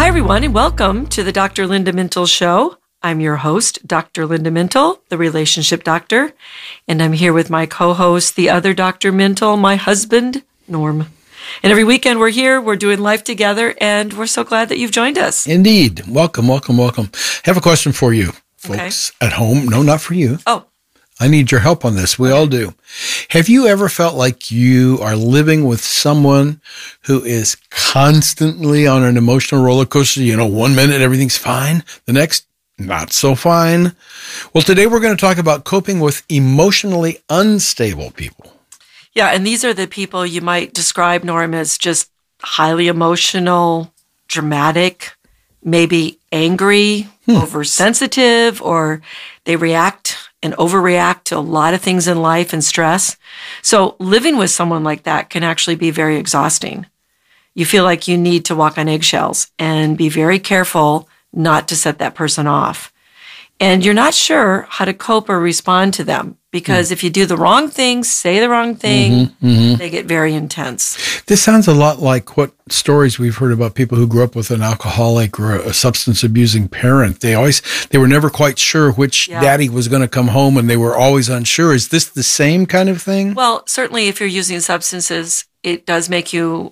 everyone, and welcome to the Dr. Linda Mintle Show. I'm your host, Dr. Linda Mintle, the relationship doctor, and I'm here with my co-host, the other Dr. Mintle, my husband, Norm. And every weekend we're here, we're doing life together, and we're so glad that you've joined us. Indeed. Welcome, welcome, welcome. I have a question for you, folks at home. No, not for you. Oh. I need your help on this. We all do. Have you ever felt like you are living with someone who is constantly on an emotional roller coaster? You know, 1 minute everything's fine, the next not so fine. Well, today we're going to talk about coping with emotionally unstable people. Yeah, and these are the people you might describe, Norm, as just highly emotional, dramatic, maybe angry, oversensitive, or they react and overreact to a lot of things in life and stress. So living with someone like that can actually be very exhausting. You feel like you need to walk on eggshells and be very careful not to set that person off. And you're not sure how to cope or respond to them because if you do the wrong thing, say the wrong thing, they get very intense. This sounds a lot like what stories we've heard about people who grew up with an alcoholic or a substance abusing parent. They were never quite sure which daddy was going to come home and they were always unsure. Is this the same kind of thing? Well, certainly if you're using substances, it does make you,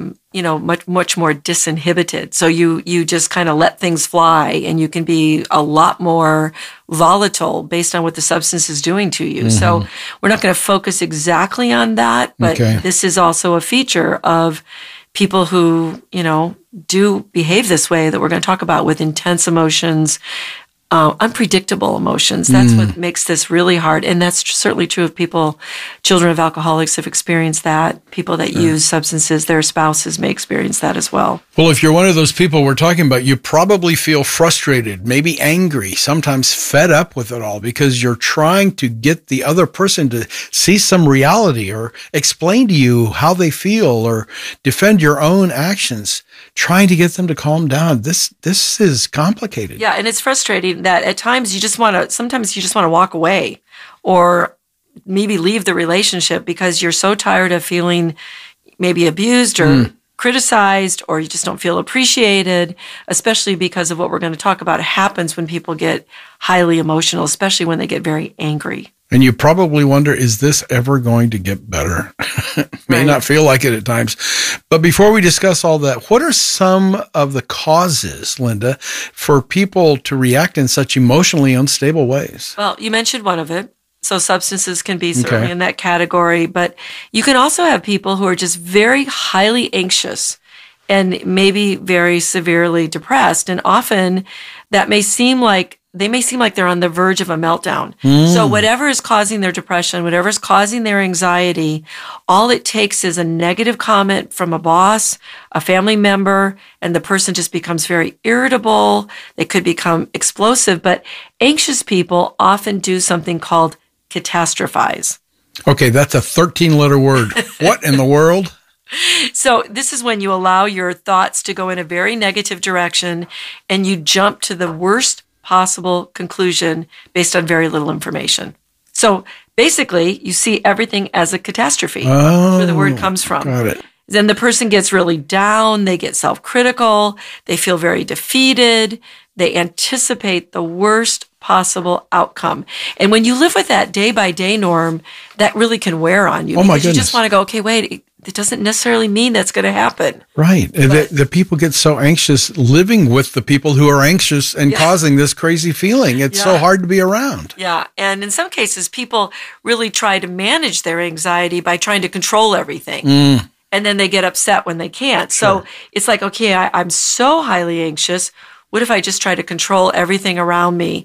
much more disinhibited. So you just kind of let things fly and you can be a lot more volatile based on what the substance is doing to you. So we're not going to focus exactly on that, but this is also a feature of people who, do behave this way that we're going to talk about with intense emotions, unpredictable emotions. That's what makes this really hard. And that's certainly true of children of alcoholics have experienced that. People that use substances, their spouses may experience that as well. Well, if you're one of those people we're talking about, you probably feel frustrated, maybe angry, sometimes fed up with it all because you're trying to get the other person to see some reality or explain to you how they feel or defend your own actions, trying to get them to calm down. This is complicated. Yeah, and it's frustrating that at times sometimes you just want to walk away or maybe leave the relationship because you're so tired of feeling maybe abused or criticized, or you just don't feel appreciated, especially because of what we're going to talk about happens when people get highly emotional, especially when they get very angry. And you probably wonder, is this ever going to get better? May not feel like it at times. But before we discuss all that, what are some of the causes, Linda, for people to react in such emotionally unstable ways? Well, you mentioned one of it. So substances can be certainly in that category, but you can also have people who are just very highly anxious and maybe very severely depressed. And often that may seem like they're on the verge of a meltdown. So whatever is causing their depression, whatever is causing their anxiety, all it takes is a negative comment from a boss, a family member, and the person just becomes very irritable. They could become explosive, but anxious people often do something called catastrophize. Okay, that's a 13-letter word. What in the world? So this is when you allow your thoughts to go in a very negative direction and you jump to the worst possible conclusion based on very little information. So basically, you see everything as a catastrophe. That's where the word comes from. Got it. Then the person gets really down, they get self-critical, they feel very defeated, they anticipate the worst possible outcome. And when you live with that day by day, Norm, that really can wear on you. Oh my goodness. You just want to go, okay, wait, it doesn't necessarily mean that's going to happen. Right. The people get so anxious living with the people who are anxious and causing this crazy feeling. It's so hard to be around. Yeah. And in some cases, people really try to manage their anxiety by trying to control everything. And then they get upset when they can't. So it's like, okay, I'm so highly anxious. What if I just try to control everything around me?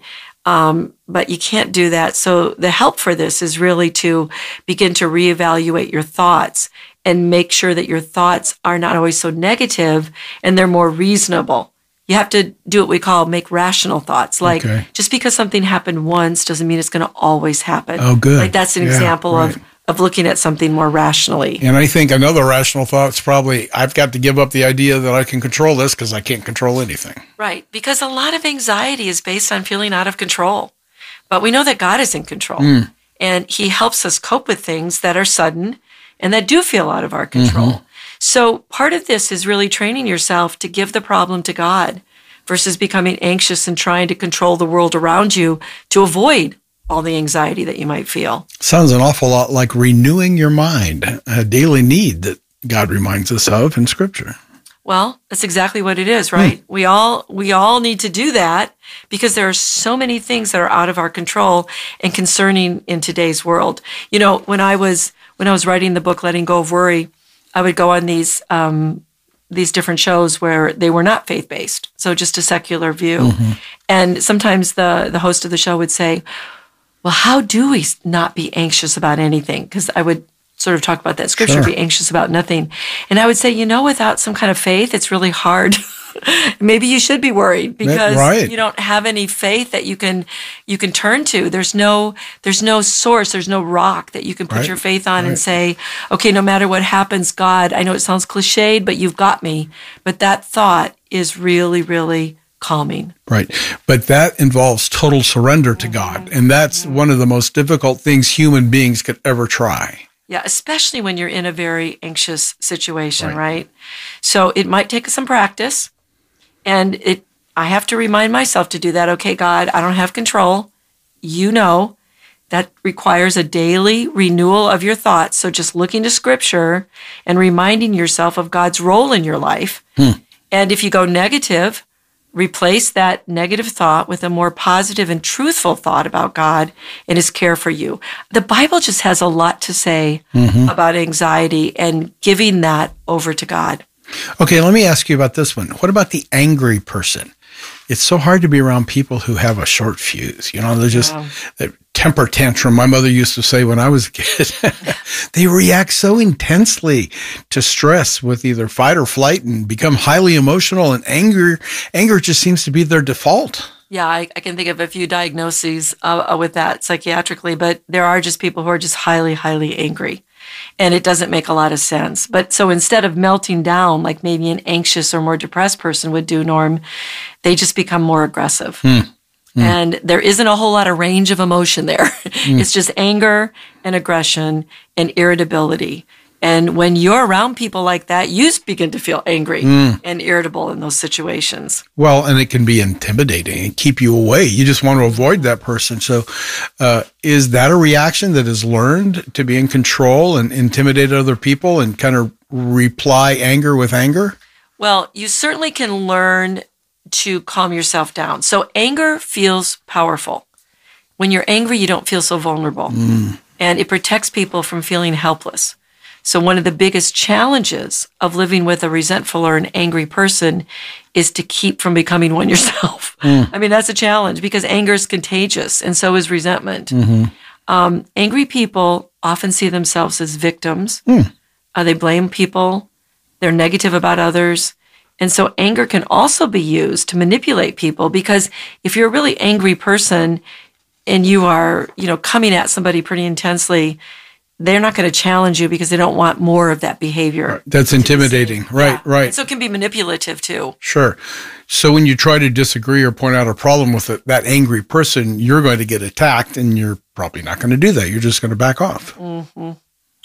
But you can't do that. So the help for this is really to begin to reevaluate your thoughts and make sure that your thoughts are not always so negative and they're more reasonable. You have to do what we call make rational thoughts. Like just because something happened once doesn't mean it's going to always happen. Oh, good. Like that's an example of looking at something more rationally. And I think another rational thought is probably, I've got to give up the idea that I can control this because I can't control anything. Right. Because a lot of anxiety is based on feeling out of control. But we know that God is in control. And he helps us cope with things that are sudden and that do feel out of our control. So part of this is really training yourself to give the problem to God versus becoming anxious and trying to control the world around you to avoid all the anxiety that you might feel. Sounds an awful lot like renewing your mind, a daily need that God reminds us of in Scripture. Well, that's exactly what it is, right? We all need to do that because there are so many things that are out of our control and concerning in today's world. You know, when I was writing the book Letting Go of Worry, I would go on these different shows where they were not faith-based, so just a secular view. And sometimes the host of the show would say, well, how do we not be anxious about anything? Because I would sort of talk about that scripture, be anxious about nothing. And I would say, without some kind of faith, it's really hard. Maybe you should be worried because you don't have any faith that you can turn to. There's no source, there's no rock that you can put your faith on and say, okay, no matter what happens, God, I know it sounds cliched, but you've got me. But that thought is really, really calming. Right. But that involves total surrender to God. And that's one of the most difficult things human beings could ever try. Yeah, especially when you're in a very anxious situation, right? So it might take some practice. And I have to remind myself to do that. Okay, God, I don't have control. That requires a daily renewal of your thoughts. So just looking to Scripture and reminding yourself of God's role in your life. And if you go negative, replace that negative thought with a more positive and truthful thought about God and His care for you. The Bible just has a lot to say about anxiety and giving that over to God. Okay, let me ask you about this one. What about the angry person? It's so hard to be around people who have a short fuse. They're just that temper tantrum. My mother used to say when I was a kid, they react so intensely to stress with either fight or flight and become highly emotional, and anger just seems to be their default. Yeah, I can think of a few diagnoses with that psychiatrically, but there are just people who are just highly, highly angry. And it doesn't make a lot of sense. But so instead of melting down like maybe an anxious or more depressed person would do, Norm, they just become more aggressive. And there isn't a whole lot of range of emotion there. It's just anger and aggression and irritability. And when you're around people like that, you begin to feel angry and irritable in those situations. Well, and it can be intimidating and keep you away. You just want to avoid that person. So is that a reaction that is learned to be in control and intimidate other people and kind of reply anger with anger? Well, you certainly can learn to calm yourself down. So anger feels powerful. When you're angry, you don't feel so vulnerable. And it protects people from feeling helpless. So one of the biggest challenges of living with a resentful or an angry person is to keep from becoming one yourself. I mean, that's a challenge because anger is contagious and so is resentment. Angry people often see themselves as victims. They blame people. They're negative about others. And so anger can also be used to manipulate people because if you're a really angry person and you are, coming at somebody pretty intensely, they're not going to challenge you because they don't want more of that behavior. That's intimidating. Right. And so it can be manipulative too. Sure. So when you try to disagree or point out a problem with that angry person, you're going to get attacked and you're probably not going to do that. You're just going to back off. When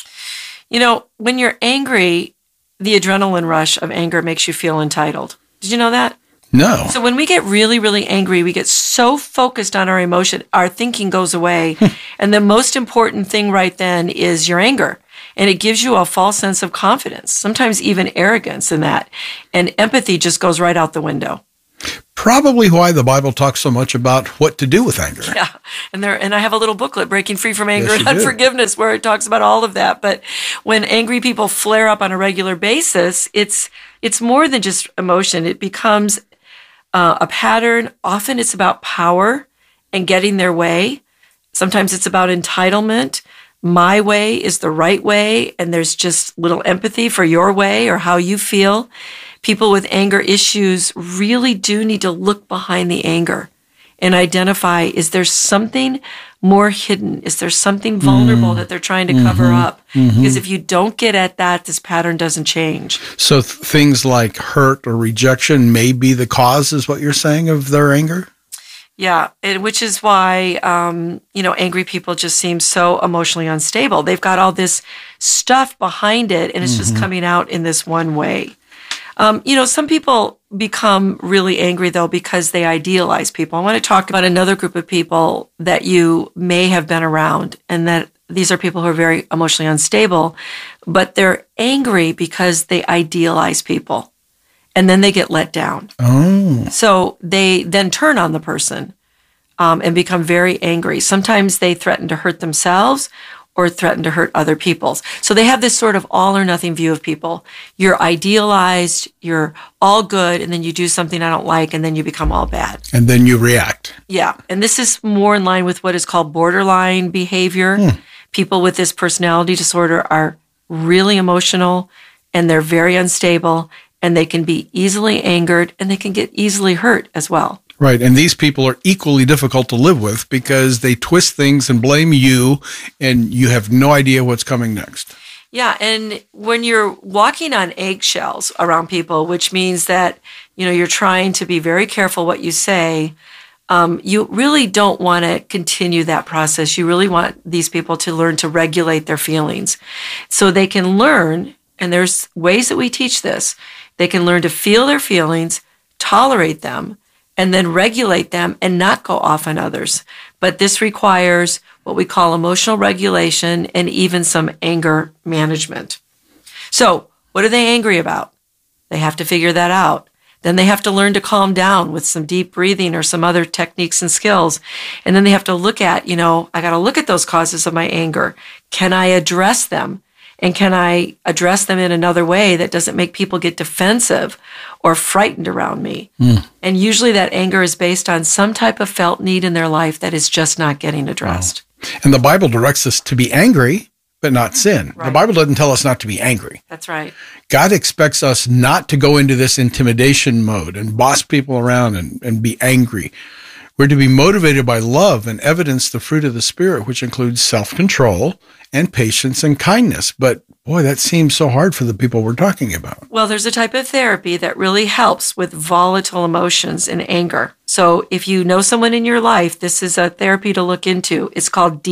you're angry, the adrenaline rush of anger makes you feel entitled. Did you know that? No. So when we get really, really angry, we get so focused on our emotion, our thinking goes away. And the most important thing right then is your anger. And it gives you a false sense of confidence, sometimes even arrogance in that. And empathy just goes right out the window. Probably why the Bible talks so much about what to do with anger. Yeah. And I have a little booklet, Breaking Free from Anger and Unforgiveness, where it talks about all of that. But when angry people flare up on a regular basis, it's more than just emotion. It becomes a pattern. Often it's about power and getting their way. Sometimes it's about entitlement. My way is the right way, and there's just little empathy for your way or how you feel. People with anger issues really do need to look behind the anger and identify, is there something more hidden? Is there something vulnerable that they're trying to cover up? Because if you don't get at that, this pattern doesn't change. So things like hurt or rejection may be the cause, is what you're saying, of their anger? Yeah, which is why, angry people just seem so emotionally unstable. They've got all this stuff behind it, and it's just coming out in this one way. Some people become really angry, though, because they idealize people. I want to talk about another group of people that you may have been around, and that these are people who are very emotionally unstable, but they're angry because they idealize people. And then they get let down. Oh. So they then turn on the person and become very angry. Sometimes they threaten to hurt themselves or threaten to hurt other people. So they have this sort of all or nothing view of people. You're idealized, you're all good, and then you do something I don't like, and then you become all bad. And then you react. Yeah. And this is more in line with what is called borderline behavior. People with this personality disorder are really emotional, and they're very unstable, and they can be easily angered, and they can get easily hurt as well. Right. And these people are equally difficult to live with because they twist things and blame you, and you have no idea what's coming next. Yeah. And when you're walking on eggshells around people, which means that, you're trying to be very careful what you say, you really don't want to continue that process. You really want these people to learn to regulate their feelings so they can learn, and there's ways that we teach this, they can learn to feel their feelings, tolerate them, and then regulate them and not go off on others. But this requires what we call emotional regulation and even some anger management. So what are they angry about? They have to figure that out. Then they have to learn to calm down with some deep breathing or some other techniques and skills. And then they have to look at, I got to look at those causes of my anger. Can I address them? And can I address them in another way that doesn't make people get defensive or frightened around me? And usually that anger is based on some type of felt need in their life that is just not getting addressed. Wow. And the Bible directs us to be angry, but not sin. Right. The Bible doesn't tell us not to be angry. That's right. God expects us not to go into this intimidation mode and boss people around and be angry. We're to be motivated by love and evidence the fruit of the Spirit, which includes self-control and patience and kindness. But boy, that seems so hard for the people we're talking about. Well, there's a type of therapy that really helps with volatile emotions and anger. So if you know someone in your life, this is a therapy to look into. It's called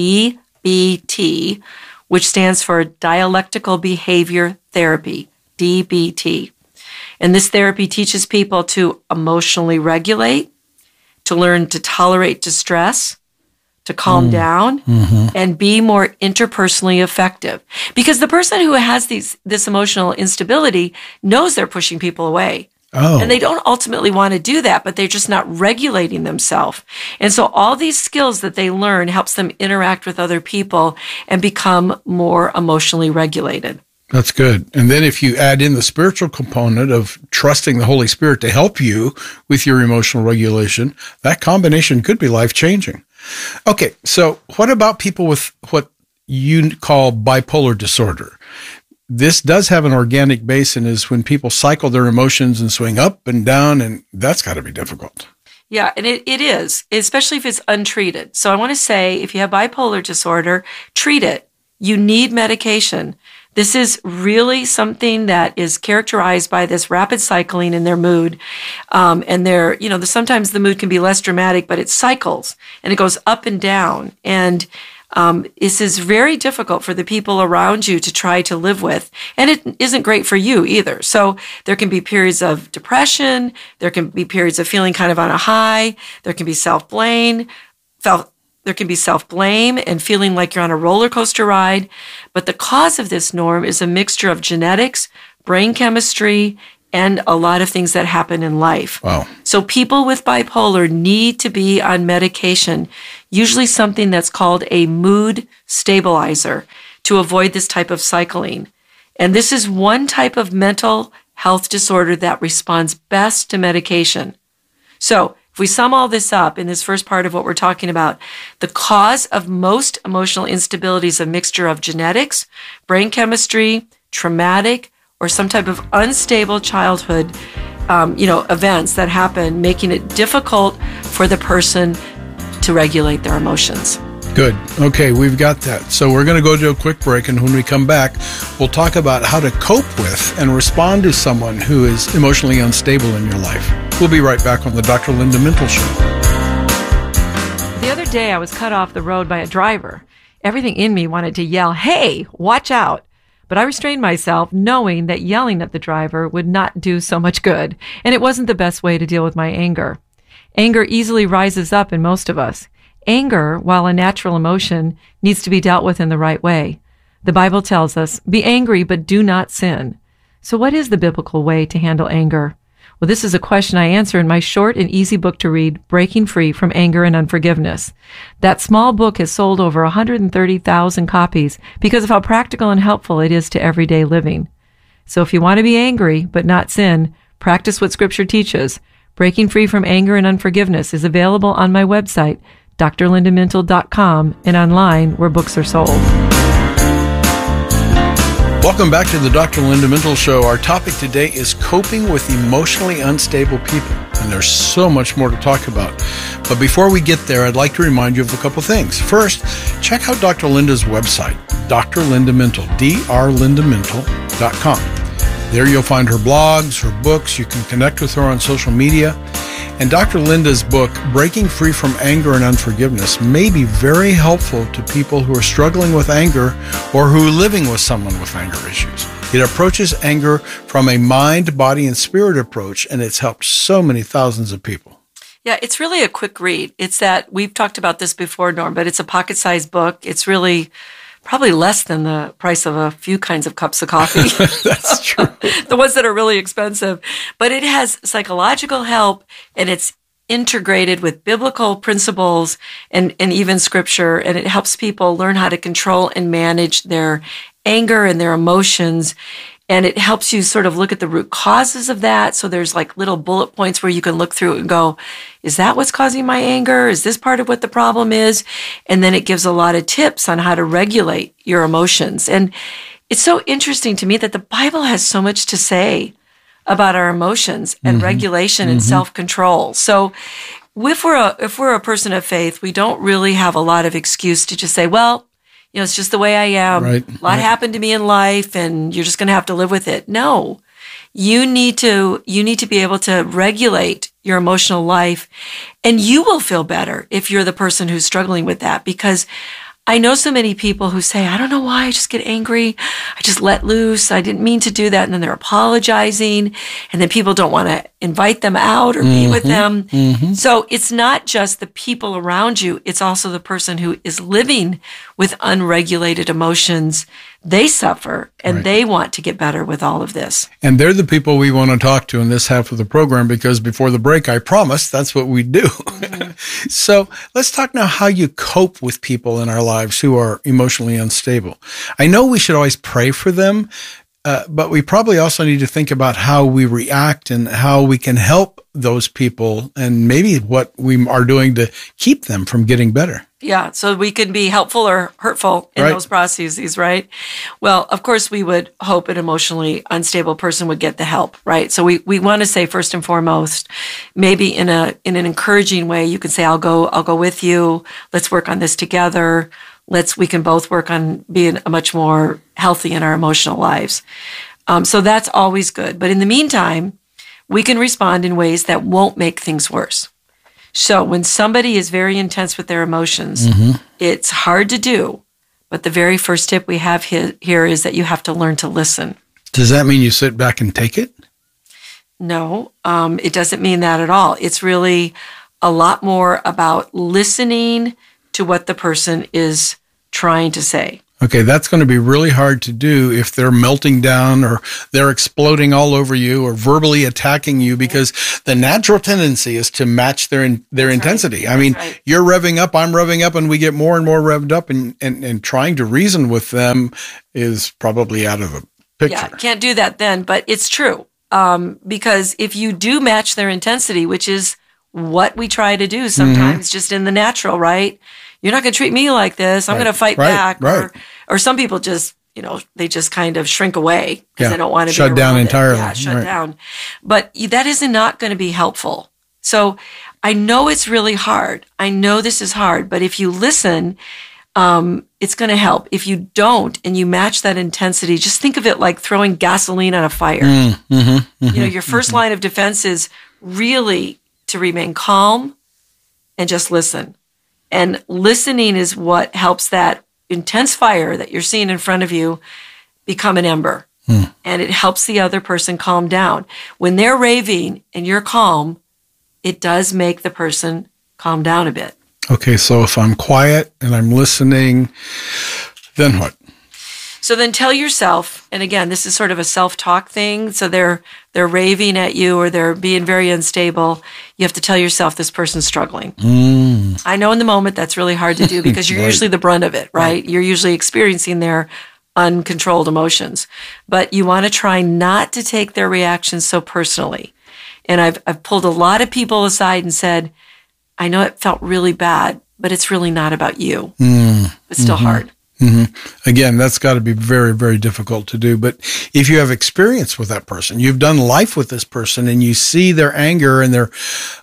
DBT, which stands for Dialectical Behavior Therapy, DBT. And this therapy teaches people to emotionally regulate, to learn to tolerate distress, to calm down, and be more interpersonally effective. Because the person who has this emotional instability knows they're pushing people away. Oh. And they don't ultimately want to do that, but they're just not regulating themselves. And so all these skills that they learn helps them interact with other people and become more emotionally regulated. That's good. And then if you add in the spiritual component of trusting the Holy Spirit to help you with your emotional regulation, that combination could be life-changing. Okay, so what about people with what you call bipolar disorder? This does have an organic base and is when people cycle their emotions and swing up and down, and that's got to be difficult. Yeah, and it is, especially if it's untreated. So I want to say, if you have bipolar disorder, treat it. You need medication. This is really something that is characterized by this rapid cycling in their mood. And sometimes the mood can be less dramatic, but it cycles and it goes up and down. And this is very difficult for the people around you to try to live with. And it isn't great for you either. So there can be periods of depression. There can be periods of feeling kind of on a high. There can be self-blame. There can be self-blame and feeling like you're on a roller coaster ride. But the cause of this, Norm, is a mixture of genetics, brain chemistry, and a lot of things that happen in life. Wow. So people with bipolar need to be on medication, usually something that's called a mood stabilizer, to avoid this type of cycling. And this is one type of mental health disorder that responds best to medication. So if we sum all this up in this first part of what we're talking about, the cause of most emotional instability is a mixture of genetics, brain chemistry, traumatic, or some type of unstable childhood, events that happen, making it difficult for the person to regulate their emotions. Good. Okay, we've got that. So we're going to go to a quick break, and when we come back, we'll talk about how to cope with and respond to someone who is emotionally unstable in your life. We'll be right back on the Dr. Linda Mintle Show. The other day, I was cut off the road by a driver. Everything in me wanted to yell, "Hey, watch out!" But I restrained myself, knowing that yelling at the driver would not do so much good, and it wasn't the best way to deal with my anger. Anger easily rises up in most of us. Anger, while a natural emotion, needs to be dealt with in the right way. The Bible tells us, "Be angry, but do not sin." So what is the biblical way to handle anger? Well, this is a question I answer in my short and easy book to read, Breaking Free from Anger and Unforgiveness. That small book has sold over 130,000 copies because of how practical and helpful it is to everyday living. So if you want to be angry but not sin, practice what Scripture teaches. Breaking Free from Anger and Unforgiveness is available on my website, drlindamintle.com, and online where books are sold. Welcome back to the Dr. Linda Mintle Show. Our topic today is coping with emotionally unstable people. And there's so much more to talk about. But before we get there, I'd like to remind you of a couple things. First, check out Dr. Linda's website, Dr. Linda Mintle, drlindamintle.com. There you'll find her blogs, her books. You can connect with her on social media. And Dr. Linda's book, Breaking Free from Anger and Unforgiveness, may be very helpful to people who are struggling with anger or who are living with someone with anger issues. It approaches anger from a mind, body, and spirit approach, and it's helped so many thousands of people. Yeah, it's really a quick read. It's that, we've talked about this before, Norm, but it's a pocket-sized book. It's really probably less than the price of a few kinds of cups of coffee. That's true. The ones that are really expensive. But it has psychological help, and it's integrated with biblical principles and even Scripture, and it helps people learn how to control and manage their anger and their emotions. And it helps you sort of look at the root causes of that. So there's like little bullet points where you can look through it and go, is that what's causing my anger? Is this part of what the problem is? And then it gives a lot of tips on how to regulate your emotions. And it's so interesting to me that the Bible has so much to say about our emotions and regulation and self-control. So if we're a person of faith, we don't really have a lot of excuse to just say, well, you know, it's just the way I am. Right, a lot happened to me in life, and you're just going to have to live with it. No, you need to be able to regulate your emotional life, and you will feel better if you're the person who's struggling with that. Because I know so many people who say, I don't know why I just get angry. I just let loose. I didn't mean to do that. And then they're apologizing. And then people don't want to invite them out or be with them. So it's not just the people around you. It's also the person who is living with unregulated emotions. They suffer, and they want to get better with all of this. And they're the people we want to talk to in this half of the program, because before the break, I promised that's what we do. So let's talk now how you cope with people in our lives who are emotionally unstable. I know we should always pray for them, but we probably also need to think about how we react and how we can help those people, and maybe what we are doing to keep them from getting better. Yeah, so we can be helpful or hurtful in those processes, right? Well, of course, we would hope an emotionally unstable person would get the help, right? So we want to say, first and foremost, maybe in an encouraging way, you can say, I'll go with you. Let's work on this together. We can both work on being much more healthy in our emotional lives. So that's always good. But in the meantime, we can respond in ways that won't make things worse. So when somebody is very intense with their emotions, it's hard to do. But the very first tip we have here is that you have to learn to listen. Does that mean you sit back and take it? No, it doesn't mean that at all. It's really a lot more about listening to what the person is trying to say. Okay, that's going to be really hard to do if they're melting down or they're exploding all over you or verbally attacking you, because the natural tendency is to match their intensity. Right. I mean, you're revving up, I'm revving up, and we get more and more revved up, and trying to reason with them is probably out of the picture. Yeah, can't do that then, but it's true. Because if you do match their intensity, which is what we try to do sometimes, just in the natural, right? You're not going to treat me like this. I'm going to fight back. Or some people just, they just kind of shrink away because they don't want to shut down entirely. Yeah, shut down. But that is not going to be helpful. So I know it's really hard. I know this is hard, but if you listen, it's going to help. If you don't and you match that intensity, just think of it like throwing gasoline on a fire. Your first line of defense is really to remain calm and just listen. And listening is what helps that intense fire that you're seeing in front of you become an ember. And it helps the other person calm down. When they're raving and you're calm, it does make the person calm down a bit. Okay, so if I'm quiet and I'm listening, then what? So then tell yourself, and again, this is sort of a self-talk thing. So they're raving at you or they're being very unstable. You have to tell yourself this person's struggling. I know in the moment that's really hard to do because you're usually the brunt of it, right? You're usually experiencing their uncontrolled emotions. But you want to try not to take their reactions so personally. And I've pulled a lot of people aside and said, I know it felt really bad, but it's really not about you. It's still hard. Again, that's got to be very, very difficult to do. But if you have experience with that person, you've done life with this person, and you see their anger and their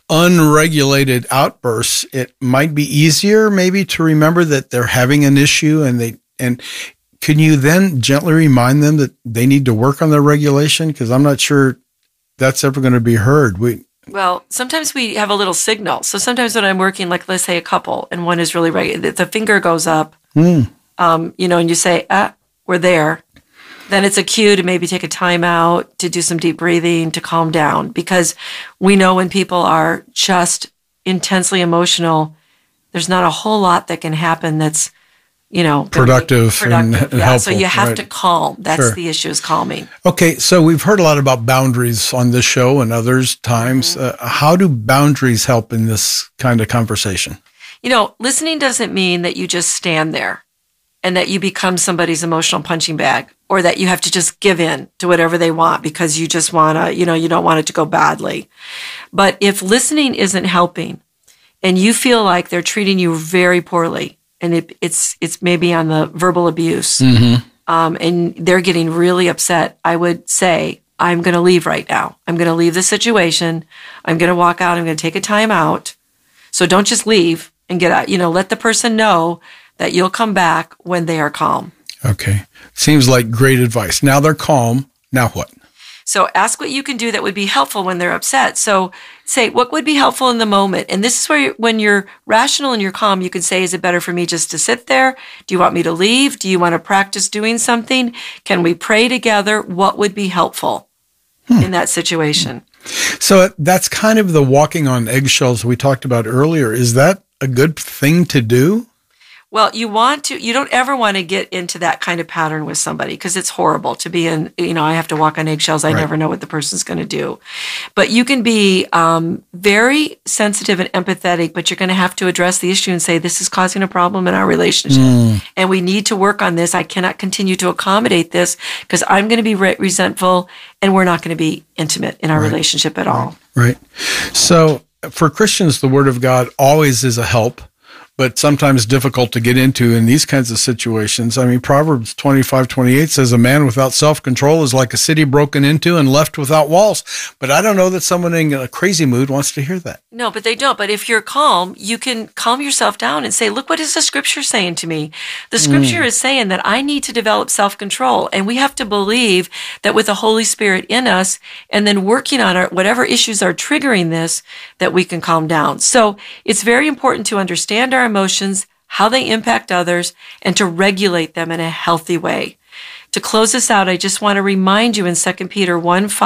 unregulated outbursts, it might be easier maybe to remember that they're having an issue, and can you then gently remind them that they need to work on their regulation? Because I'm not sure that's ever going to be heard. Well, sometimes we have a little signal. So sometimes when I'm working, like let's say a couple, and one is really the finger goes up, and you say, we're there. Then it's a cue to maybe take a time out, to do some deep breathing, to calm down. Because we know when people are just intensely emotional, there's not a whole lot that can happen that's productive and helpful. So you have to calm. That's the issue, is calming. Okay, so we've heard a lot about boundaries on this show and others times. How do boundaries help in this kind of conversation? Listening doesn't mean that you just stand there and that you become somebody's emotional punching bag, or that you have to just give in to whatever they want because you just want to, you don't want it to go badly. But if listening isn't helping and you feel like they're treating you very poorly, and it's maybe on the verbal abuse, and they're getting really upset, I would say, I'm going to leave right now. I'm going to leave the situation. I'm going to walk out. I'm going to take a time out. So don't just leave and get out. Let the person know that you'll come back when they are calm. Okay. Seems like great advice. Now they're calm. Now what? So ask what you can do that would be helpful when they're upset. So say, what would be helpful in the moment? And this is where when you're rational and you're calm, you can say, is it better for me just to sit there? Do you want me to leave? Do you want to practice doing something? Can we pray together? What would be helpful in that situation? So that's kind of the walking on eggshells we talked about earlier. Is that a good thing to do? Well, you don't ever want to get into that kind of pattern with somebody because it's horrible to be in, I have to walk on eggshells. I never know what the person's going to do. But you can be very sensitive and empathetic, but you're going to have to address the issue and say, this is causing a problem in our relationship. And we need to work on this. I cannot continue to accommodate this because I'm going to be resentful and we're not going to be intimate in our relationship at all. Right. So for Christians, the Word of God always is a help, but sometimes difficult to get into in these kinds of situations. I mean, Proverbs 25:28 says, a man without self-control is like a city broken into and left without walls. But I don't know that someone in a crazy mood wants to hear that. No, but they don't. But if you're calm, you can calm yourself down and say, look, what is the scripture saying to me? The scripture is saying that I need to develop self-control. And we have to believe that with the Holy Spirit in us and then working on whatever issues are triggering this, that we can calm down. So it's very important to understand our emotions, how they impact others, and to regulate them in a healthy way. To close this out, I just want to remind you in 2 Peter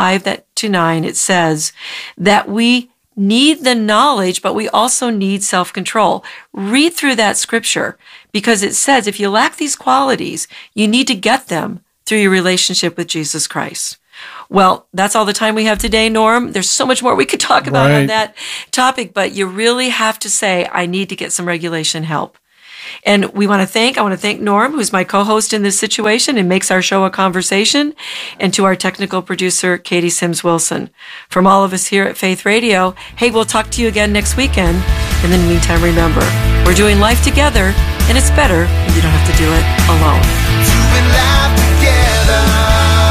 1:5-9, it says that we need the knowledge, but we also need self-control. Read through that scripture because it says if you lack these qualities, you need to get them through your relationship with Jesus Christ. Well, that's all the time we have today, Norm. There's so much more we could talk about on that topic, but you really have to say, I need to get some regulation help. And I want to thank Norm, who's my co-host in this situation and makes our show a conversation, and to our technical producer, Katie Sims Wilson. From all of us here at Faith Radio, hey, we'll talk to you again next weekend. In the meantime, remember, we're doing life together, and it's better when you don't have to do it alone. Doing life together.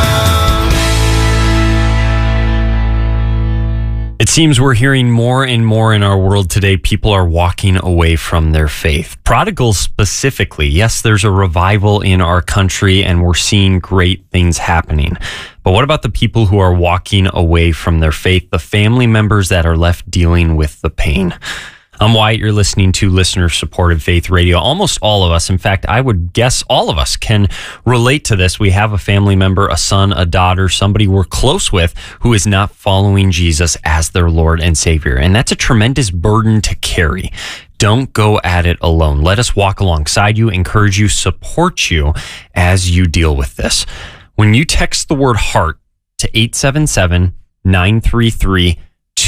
It seems we're hearing more and more in our world today, people are walking away from their faith. Prodigals specifically, yes, there's a revival in our country and we're seeing great things happening. But what about the people who are walking away from their faith, the family members that are left dealing with the pain? I'm Wyatt. You're listening to listener-supported Faith Radio. Almost all of us, in fact, I would guess all of us can relate to this. We have a family member, a son, a daughter, somebody we're close with who is not following Jesus as their Lord and Savior. And that's a tremendous burden to carry. Don't go at it alone. Let us walk alongside you, encourage you, support you as you deal with this. When you text the word heart to 877-933-2484,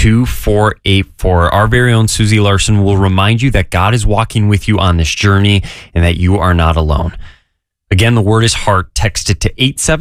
our very own Susie Larson will remind you that God is walking with you on this journey and that you are not alone. Again, the word is heart. Text it to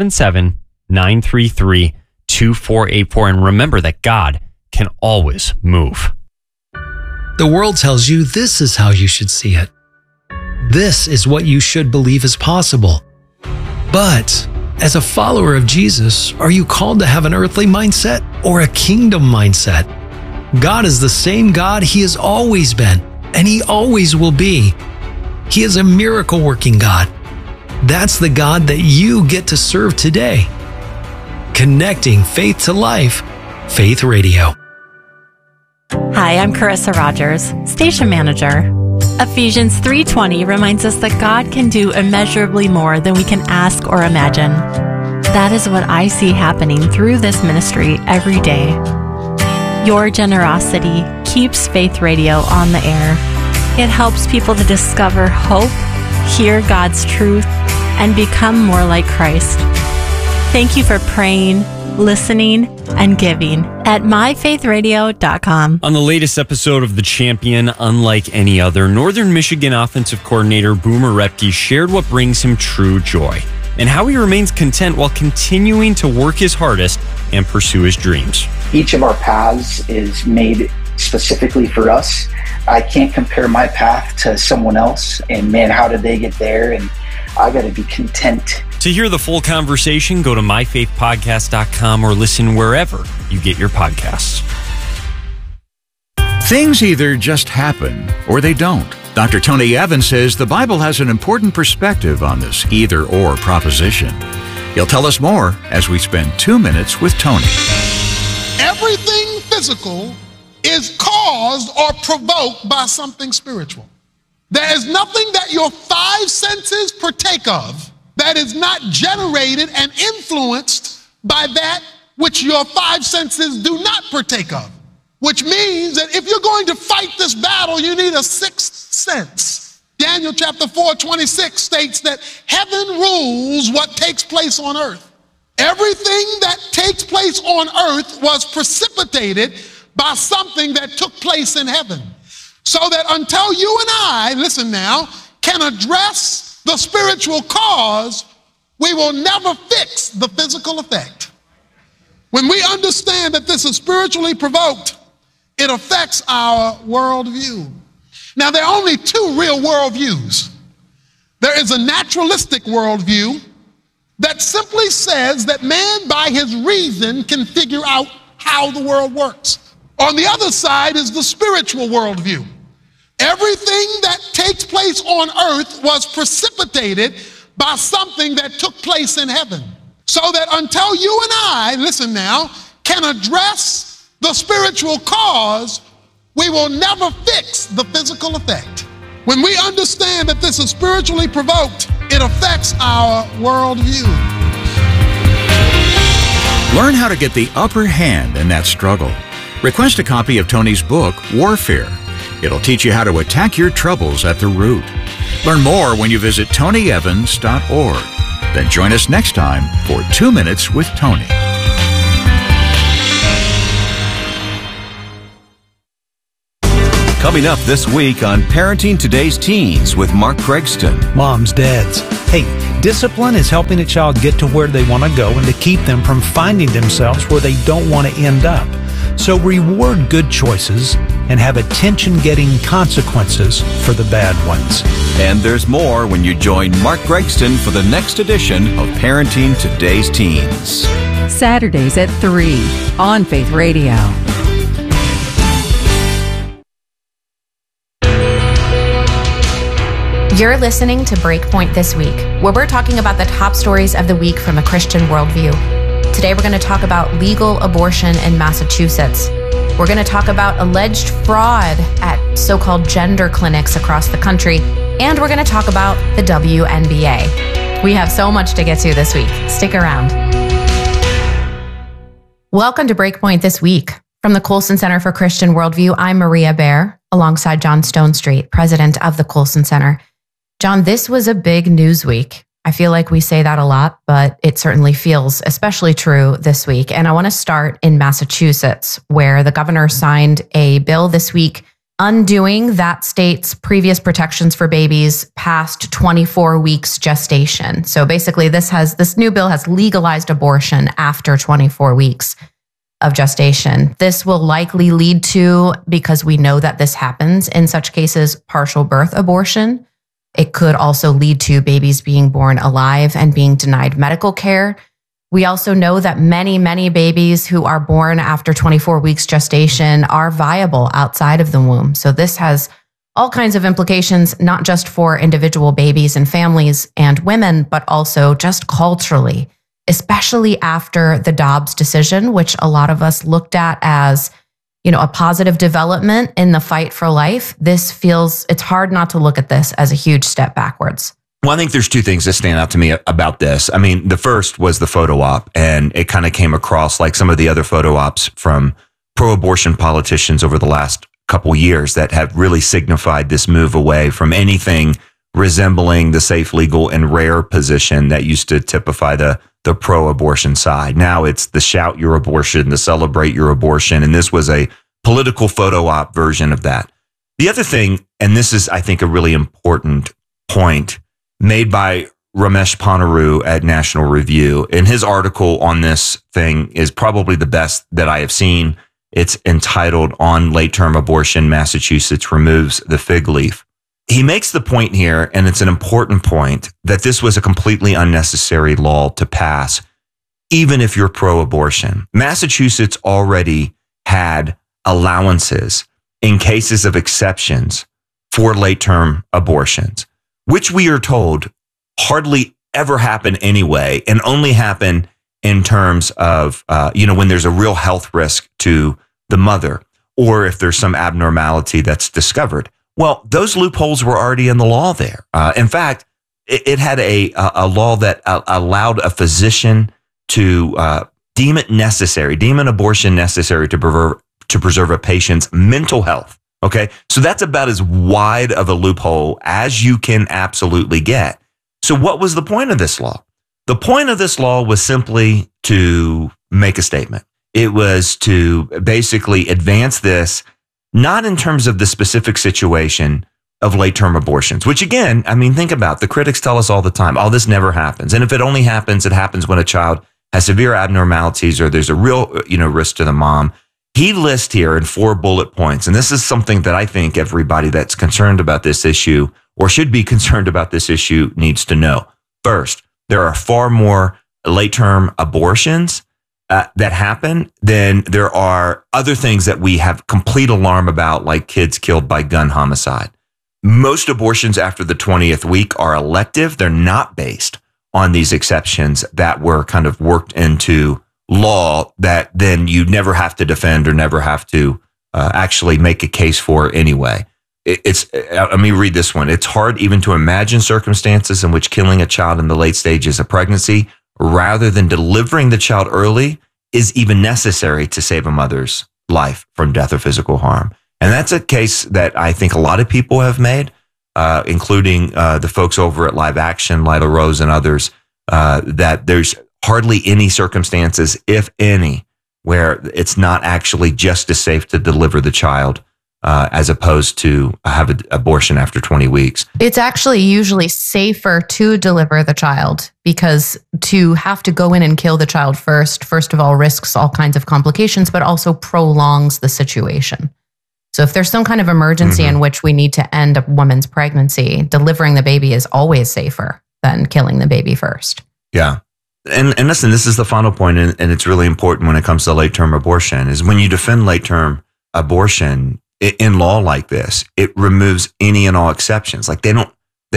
877-933-2484. And remember that God can always move. The world tells you this is how you should see it. This is what you should believe is possible. But as a follower of Jesus, are you called to have an earthly mindset or a kingdom mindset? God is the same God He has always been, and He always will be. He is a miracle-working God. That's the God that you get to serve today. Connecting faith to life, Faith Radio. Hi, I'm Carissa Rogers, station manager. Ephesians 3:20 reminds us that God can do immeasurably more than we can ask or imagine. That is what I see happening through this ministry every day. Your generosity keeps Faith Radio on the air. It helps people to discover hope, hear God's truth, and become more like Christ. Thank you for praying, listening, and giving at myfaithradio.com. On the latest episode of The Champion, unlike any other, Northern Michigan offensive coordinator Boomer Repke shared what brings him true joy and how he remains content while continuing to work his hardest and pursue his dreams. Each of our paths is made specifically for us. I can't compare my path to someone else, and man, how did they get there? And I got to be content. To hear the full conversation, go to myfaithpodcast.com or listen wherever you get your podcasts. Things either just happen or they don't. Dr. Tony Evans says the Bible has an important perspective on this either-or proposition. He'll tell us more as we spend 2 minutes with Tony. Everything physical is caused or provoked by something spiritual. There is nothing that your five senses partake of that is not generated and influenced by that which your five senses do not partake of. Which means that if you're going to fight this battle, you need a sixth sense. Daniel chapter 4:26 states that heaven rules what takes place on earth. Everything that takes place on earth was precipitated by something that took place in heaven. So that until you and I, listen now, can address the spiritual cause, we will never fix the physical effect. When we understand that this is spiritually provoked, it affects our worldview. Now, there are only two real worldviews. There is a naturalistic worldview that simply says that man, by his reason, can figure out how the world works. On the other side is the spiritual worldview. Everything that takes place on earth was precipitated by something that took place in heaven. So that until you and I, listen now, can address the spiritual cause, we will never fix the physical effect. When we understand that this is spiritually provoked, it affects our worldview. Learn how to get the upper hand in that struggle. Request a copy of Tony's book, Warfare. It'll teach you how to attack your troubles at the root. Learn more when you visit tonyevans.org. Then join us next time for 2 Minutes with Tony. Coming up this week on Parenting Today's Teens with Mark Gregston. Moms, dads, hey, discipline is helping a child get to where they want to go and to keep them from finding themselves where they don't want to end up. So reward good choices and have attention-getting consequences for the bad ones. And there's more when you join Mark Gregston for the next edition of Parenting Today's Teens. Saturdays at 3 on Faith Radio. You're listening to Breakpoint This Week, where we're talking about the top stories of the week from a Christian worldview. Today we're going to talk about legal abortion in Massachusetts. We're going to talk about alleged fraud at so-called gender clinics across the country. And we're going to talk about the WNBA. We have so much to get to this week. Stick around. Welcome to Breakpoint This Week. From the Colson Center for Christian Worldview, I'm Maria Baer, alongside John Stonestreet, president of the Colson Center. John, this was a big news week. I feel like we say that a lot, but it certainly feels especially true this week. And I want to start in Massachusetts, where the governor signed a bill this week undoing that state's previous protections for babies past 24 weeks gestation. So basically, this new bill has legalized abortion after 24 weeks of gestation. This will likely lead to, because we know that this happens in such cases, partial birth abortion. It could also lead to babies being born alive and being denied medical care. We also know that many, many babies who are born after 24 weeks gestation are viable outside of the womb. So this has all kinds of implications, not just for individual babies and families and women, but also just culturally, especially after the Dobbs decision, which a lot of us looked at as, a positive development in the fight for life. It's hard not to look at this as a huge step backwards. Well, I think there's two things that stand out to me about this. I mean, the first was the photo op, and it kind of came across like some of the other photo ops from pro-abortion politicians over the last couple years that have really signified this move away from anything resembling the safe, legal, and rare position that used to typify the pro-abortion side. Now it's the shout your abortion, the celebrate your abortion, and this was a political photo op version of that. The other thing, and this is, I think, a really important point made by Ramesh Ponnuru at National Review, and his article on this thing is probably the best that I have seen. It's entitled "On Late-Term Abortion, Massachusetts Removes the Fig Leaf." He makes the point here, and it's an important point, that this was a completely unnecessary law to pass, even if you're pro-abortion. Massachusetts already had allowances in cases of exceptions for late-term abortions, which we are told hardly ever happen anyway, and only happen in terms of, when there's a real health risk to the mother, or if there's some abnormality that's discovered. Well, those loopholes were already in the law there. In fact, it had a law that allowed a physician to deem an abortion necessary to preserve a patient's mental health. Okay, so that's about as wide of a loophole as you can absolutely get. So what was the point of this law? The point of this law was simply to make a statement. It was to basically advance this, not in terms of the specific situation of late-term abortions, which again, I mean, think about, the critics tell us all the time, this never happens. And if it only happens, it happens when a child has severe abnormalities or there's a real, risk to the mom. He lists here in 4 bullet points, and this is something that I think everybody that's concerned about this issue or should be concerned about this issue needs to know. First, there are far more late-term abortions that happen than there are other things that we have complete alarm about, like kids killed by gun homicide. Most abortions after the 20th week are elective. They're not based on these exceptions that were kind of worked into law that then you never have to defend or never have to actually make a case for anyway. Let me read this one. It's hard even to imagine circumstances in which killing a child in the late stages of pregnancy rather than delivering the child early is even necessary to save a mother's life from death or physical harm. And that's a case that I think a lot of people have made, including the folks over at Live Action, Lila Rose and others, that there's hardly any circumstances, if any, where it's not actually just as safe to deliver the child as opposed to have an abortion after 20 weeks. It's actually usually safer to deliver the child, because to have to go in and kill the child first of all, risks all kinds of complications, but also prolongs the situation. So if there's some kind of emergency in which we need to end a woman's pregnancy, delivering the baby is always safer than killing the baby first. Yeah. And listen, this is the final point, and it's really important when it comes to late-term abortion, is when you defend late-term abortion in law like this, it removes any and all exceptions. Like they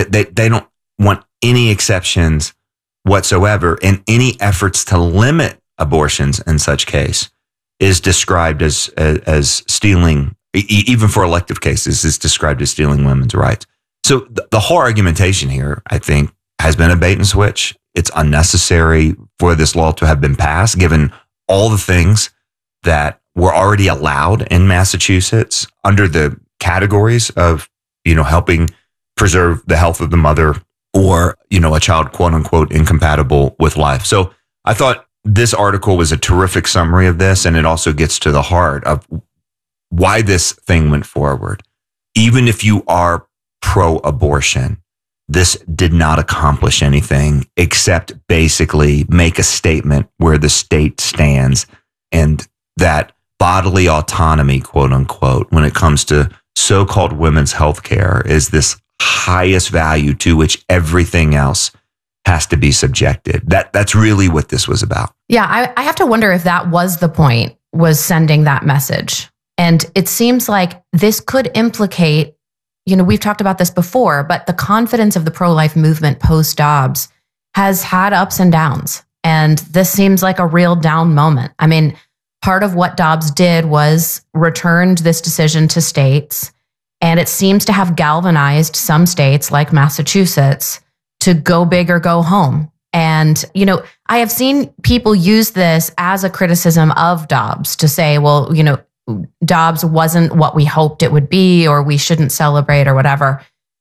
don't want any exceptions whatsoever, and any efforts to limit abortions in such case is described as stealing, even for elective cases, is described as stealing women's rights. So the whole argumentation here, I think, has been a bait and switch. It's unnecessary for this law to have been passed, given all the things that were already allowed in Massachusetts under the categories of, helping preserve the health of the mother or, a child, quote unquote, incompatible with life. So I thought this article was a terrific summary of this. And it also gets to the heart of why this thing went forward. Even if you are pro-abortion, this did not accomplish anything except basically make a statement where the state stands and that bodily autonomy, quote unquote, when it comes to so-called women's health care is this highest value to which everything else has to be subjected. That's really what this was about. Yeah, I have to wonder if that was the point, was sending that message. And it seems like this could implicate, we've talked about this before, but the confidence of the pro-life movement post-Dobbs has had ups and downs. And this seems like a real down moment. I mean, part of what Dobbs did was returned this decision to states, and it seems to have galvanized some states like Massachusetts to go big or go home. And, I have seen people use this as a criticism of Dobbs to say, well, Dobbs wasn't what we hoped it would be, or we shouldn't celebrate or whatever.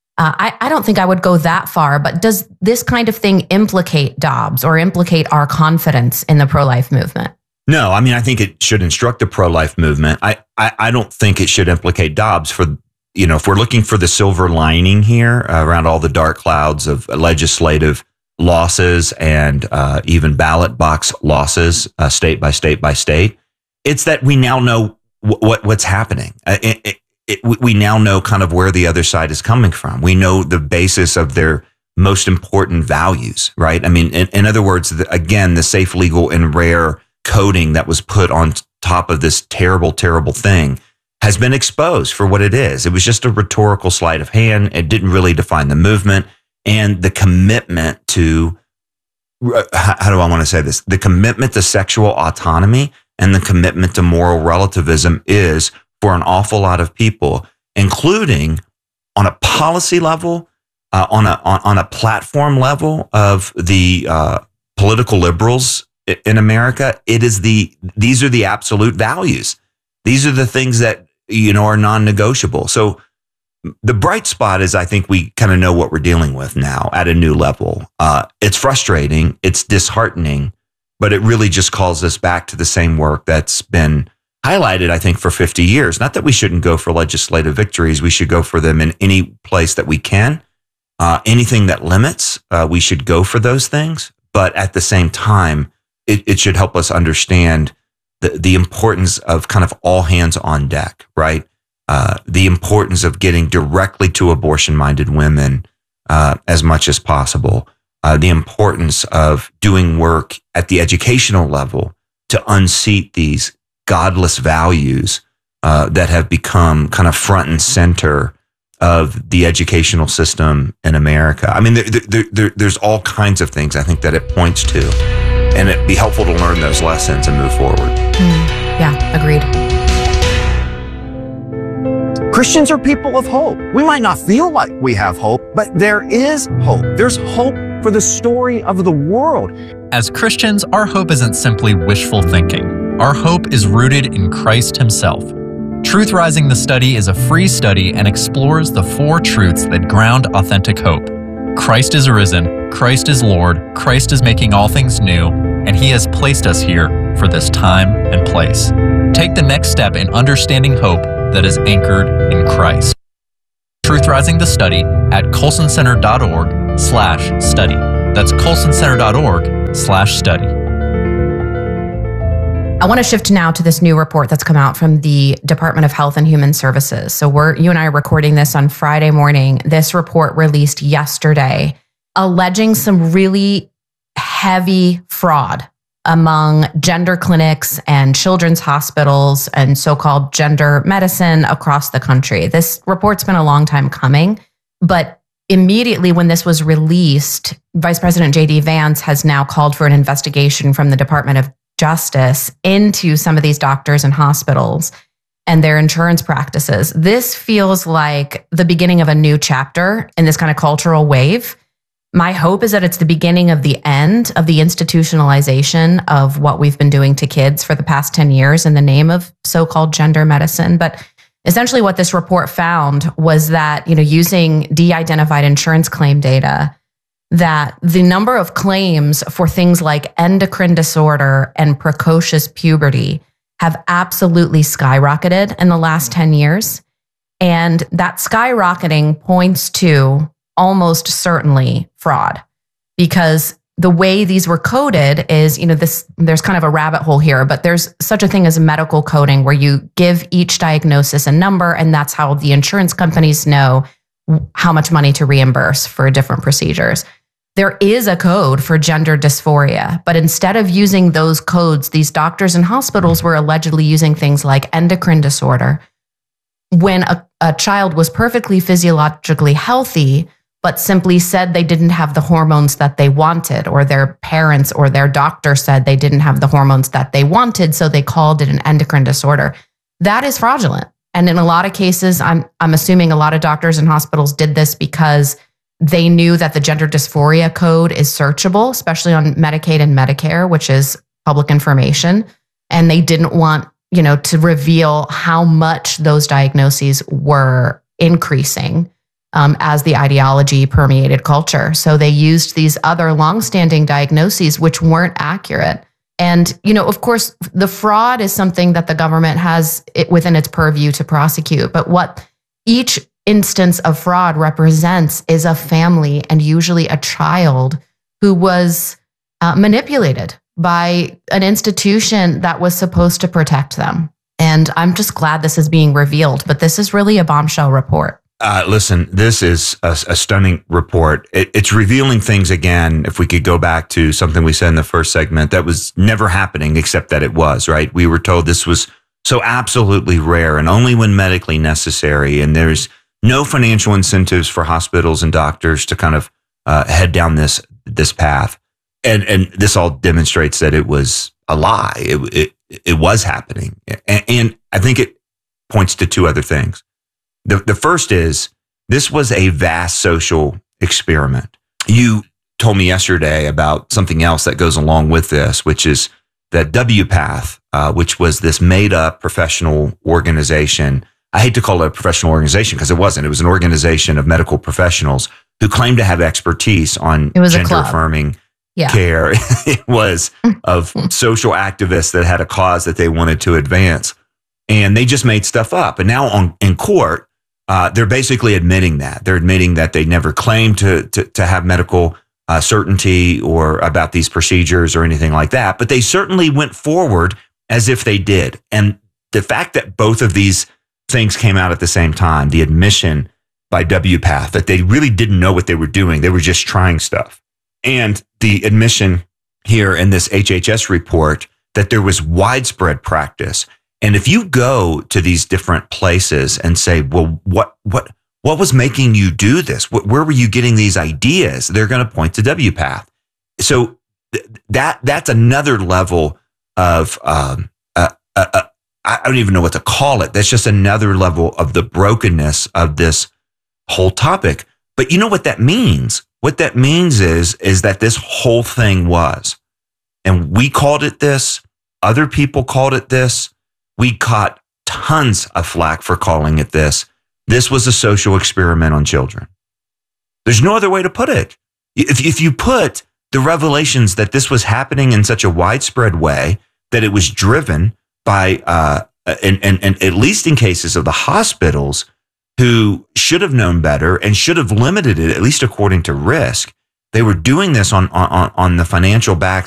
I don't think I would go that far, but does this kind of thing implicate Dobbs or implicate our confidence in the pro-life movement? No, I think it should instruct the pro-life movement. I don't think it should implicate Dobbs for, if we're looking for the silver lining here around all the dark clouds of legislative losses and even ballot box losses, state by state by state, it's that we now know what's happening. We now know kind of where the other side is coming from. We know the basis of their most important values, right? In other words, again, the safe, legal, and rare coding that was put on top of this terrible, terrible thing has been exposed for what it is. It was just a rhetorical sleight of hand. It didn't really define the movement and the commitment to, how do I want to say this? The commitment to sexual autonomy and the commitment to moral relativism is for an awful lot of people, including on a policy level, on a platform level of the political liberals in America. These are the absolute values. These are the things that are non-negotiable. So the bright spot is I think we kind of know what we're dealing with now at a new level. It's frustrating, it's disheartening, but it really just calls us back to the same work that's been highlighted, I think, for 50 years. Not that we shouldn't go for legislative victories. We should go for them in any place that we can. Anything that limits, we should go for those things. But at the same time, it should help us understand the importance of kind of all hands on deck, right? The importance of getting directly to abortion-minded women as much as possible. The importance of doing work at the educational level to unseat these godless values that have become kind of front and center of the educational system in America. There's all kinds of things I think that it points to, and it'd be helpful to learn those lessons and move forward. Yeah, agreed. Christians are people of hope. We might not feel like we have hope, but there is hope. There's hope for the story of the world. As Christians, our hope isn't simply wishful thinking. Our hope is rooted in Christ Himself. Truth Rising the Study is a free study and explores the 4 truths that ground authentic hope. Christ is arisen, Christ is Lord, Christ is making all things new, and He has placed us here for this time and place. Take the next step in understanding hope that is anchored in Christ. Truth Rising the Study at colsoncenter.org/study. That's colsoncenter.org/study. I want to shift now to this new report that's come out from the Department of Health and Human Services. So you and I are recording this on Friday morning. This report released yesterday, alleging some really heavy fraud among gender clinics and children's hospitals and so-called gender medicine across the country. This report's been a long time coming, but immediately when this was released, Vice President J.D. Vance has now called for an investigation from the Department of justice into some of these doctors and hospitals and their insurance practices. This feels like the beginning of a new chapter in this kind of cultural wave. My hope is that it's the beginning of the end of the institutionalization of what we've been doing to kids for the past 10 years in the name of so-called gender medicine. But essentially what this report found was that, using de-identified insurance claim data, that the number of claims for things like endocrine disorder and precocious puberty have absolutely skyrocketed in the last 10 years. And that skyrocketing points to almost certainly fraud, because the way these were coded is, there's kind of a rabbit hole here, but there's such a thing as medical coding where you give each diagnosis a number, and that's how the insurance companies know how much money to reimburse for different procedures. There is a code for gender dysphoria, but instead of using those codes, these doctors and hospitals were allegedly using things like endocrine disorder when a child was perfectly physiologically healthy, but simply said they didn't have the hormones that they wanted, or their parents or their doctor said they didn't have the hormones that they wanted, so they called it an endocrine disorder. That is fraudulent. And in a lot of cases, I'm assuming a lot of doctors and hospitals did this because they knew that the gender dysphoria code is searchable, especially on Medicaid and Medicare, which is public information. And they didn't want, to reveal how much those diagnoses were increasing as the ideology permeated culture. So they used these other longstanding diagnoses, which weren't accurate. And, of course, the fraud is something that the government has within its purview to prosecute. But what each instance of fraud represents is a family, and usually a child, who was manipulated by an institution that was supposed to protect them. And I'm just glad this is being revealed, but this is really a bombshell report. Listen, this is a stunning report. It's revealing things again. If we could go back to something we said in the first segment, that was never happening, except that it was, right? We were told this was so absolutely rare and only when medically necessary. And there's no financial incentives for hospitals and doctors to kind of head down this path. And this all demonstrates that it was a lie. It was happening. And I think it points to two other things. The first is, this was a vast social experiment. You told me yesterday about something else that goes along with this, which is that WPATH, which was this made-up professional organization. I hate to call it a professional organization because it wasn't. It was an organization of medical professionals who claimed to have expertise on gender-affirming care. It was of social activists that had a cause that they wanted to advance. And they just made stuff up. And now in court, they're basically admitting that. They're admitting that they never claimed to have medical certainty or about these procedures or anything like that. But they certainly went forward as if they did. And the fact that both of these things came out at the same time, the admission by WPATH that they really didn't know what they were doing. They were just trying stuff. And the admission here in this HHS report that there was widespread practice. And if you go to these different places and say, well, what was making you do this? Where were you getting these ideas? They're going to point to WPATH. So that's another level of, I don't even know what to call it. That's just another level of the brokenness of this whole topic. But you know what that means? What that means is that this whole thing was, and we called it this, other people called it this, we caught tons of flack for calling it this. This was a social experiment on children. There's no other way to put it. If you put the revelations that this was happening in such a widespread way, that it was driven by, and at least in cases of the hospitals who should have known better and should have limited it, at least according to risk, they were doing this on the financial backs